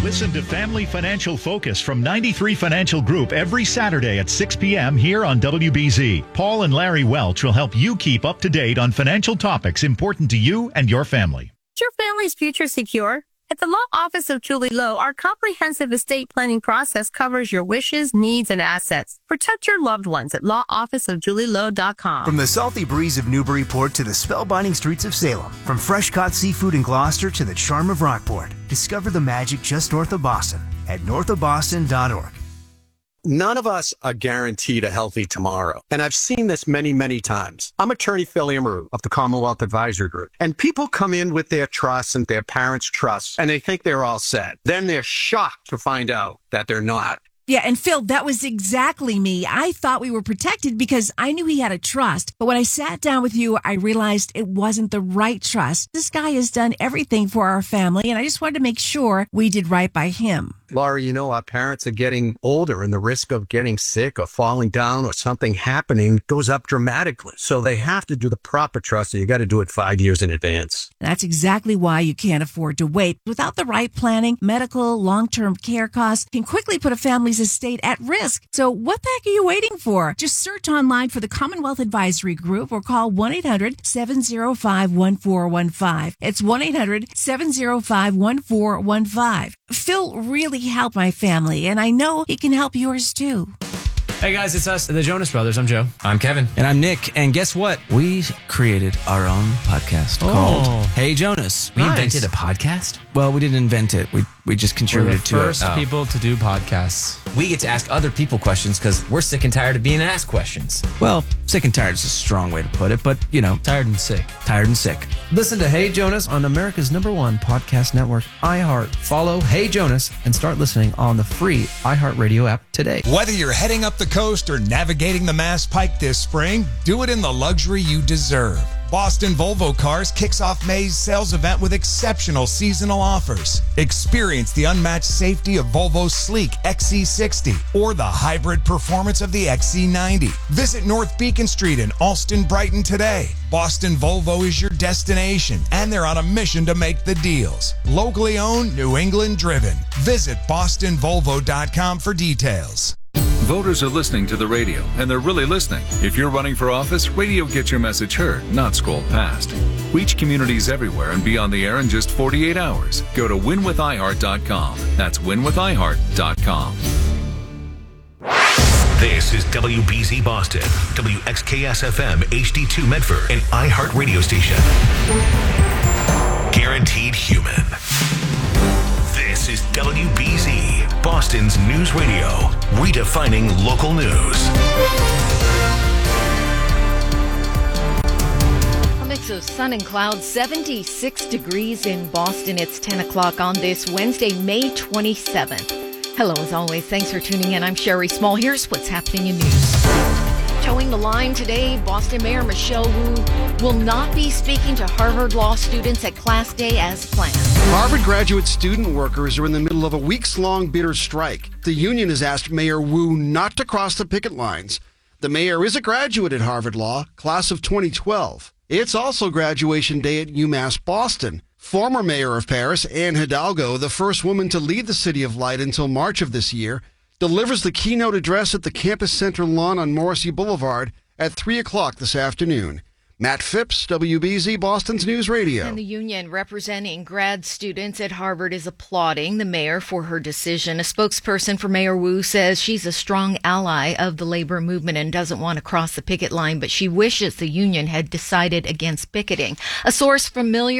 Listen to Family Financial Focus from 93 Financial Group every Saturday at 6 p.m. here on WBZ. Paul and Larry Welch will help you keep up to date on financial topics important to you and your family. Is your family's future secure? At the Law Office of Julie Lowe, our comprehensive estate planning process covers your wishes, needs, and assets. Protect your loved ones at lawofficeofjulielowe.com. From the salty breeze of Newburyport to the spellbinding streets of Salem, from fresh-caught seafood in Gloucester to the charm of Rockport, discover the magic just north of Boston at northofboston.org. None of us are guaranteed a healthy tomorrow. And I've seen this many, many times. I'm attorney Phil Amaru of the Commonwealth Advisory Group. And people come in with their trusts and their parents' trusts, and they think they're all set. Then they're shocked to find out that they're not. Yeah, and Phil, that was exactly me. I thought we were protected because I knew he had a trust. But when I sat down with you, I realized it wasn't the right trust. This guy has done everything for our family, and I just wanted to make sure we did right by him. Laurie, you know, our parents are getting older and the risk of getting sick or falling down or something happening goes up dramatically. So they have to do the proper trust, and you got to do it 5 years in advance. That's exactly why you can't afford to wait. Without the right planning, medical, long-term care costs can quickly put a family's estate at risk. So what the heck are you waiting for? Just search online for the Commonwealth Advisory Group or call 1-800-705-1415. It's 1-800-705-1415. Phil really helped my family, and I know he can help yours too. Hey guys, it's us, the Jonas Brothers. I'm Joe. I'm Kevin. And I'm Nick. And guess what? We created our own podcast called Hey Jonas. We invented a podcast? Well, we didn't invent it. We just contributed to it. We're the first people to do podcasts. We get to ask other people questions because we're sick and tired of being asked questions. Well, sick and tired is a strong way to put it, but, you know. Tired and sick. Tired and sick. Listen to Hey Jonas on America's #1 podcast network, iHeart. Follow Hey Jonas and start listening on the free iHeartRadio app today. Whether you're heading up the coast or navigating the Mass Pike this spring, do it in the luxury you deserve. Boston Volvo Cars kicks off May's sales event with exceptional seasonal offers. Experience the unmatched safety of Volvo's sleek XC60 or the hybrid performance of the XC90. Visit North Beacon Street in Alston, Brighton today. Boston Volvo is your destination, and they're on a mission to make the deals. Locally owned, New England driven. Visit bostonvolvo.com for details. Voters are listening to the radio, and they're really listening. If you're running for office, radio gets your message heard, not scrolled past. Reach communities everywhere and be on the air in just 48 hours. Go to winwithiheart.com. That's winwithiheart.com. This is WBZ Boston, WXKS-FM HD2 Medford, and iHeart radio station. Guaranteed human. This is WBZ, Boston's news radio, redefining local news. A mix of sun and clouds, 76 degrees in Boston. It's 10 o'clock on this Wednesday, May 27th. Hello, as always. Thanks for tuning in. I'm Sherry Small. Here's what's happening in news. Towing the line today, Boston Mayor Michelle Wu will not be speaking to Harvard Law students at Class Day as planned. Harvard graduate student workers are in the middle of a weeks-long bitter strike. The union has asked Mayor Wu not to cross the picket lines. The mayor is a graduate at Harvard Law, class of 2012. It's also graduation day at UMass Boston. Former mayor of Paris, Anne Hidalgo, the first woman to lead the City of Light until March of this year, delivers the keynote address at the Campus Center lawn on Morrissey Boulevard at 3 o'clock this afternoon. Matt Phipps, WBZ Boston's News Radio. And the union representing grad students at Harvard is applauding the mayor for her decision. A spokesperson for Mayor Wu says she's a strong ally of the labor movement and doesn't want to cross the picket line, but she wishes the union had decided against picketing. A source familiar